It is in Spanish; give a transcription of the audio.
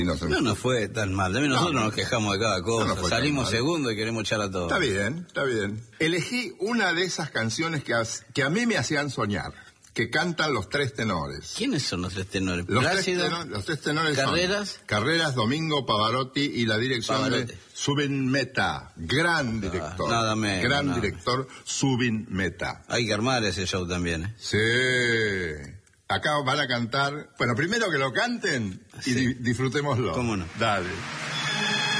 No nos fue tan mal. También nosotros nos quejamos de cada cosa. No Salimos segundo y queremos echar a todos. Está bien, está bien. Elegí una de esas canciones que a mí me hacían soñar, que cantan los tres tenores. ¿Quiénes son los tres tenores? Los tres tenores Carreras. son Carreras, Domingo Pavarotti y la dirección de Zubin Mehta. Gran director. Nada menos. Gran director, Zubin Mehta. Hay que armar ese show también, ¿eh? Sí. Acá van a cantar. Bueno, primero que lo canten y disfrutémoslo. ¿Cómo no? Dale.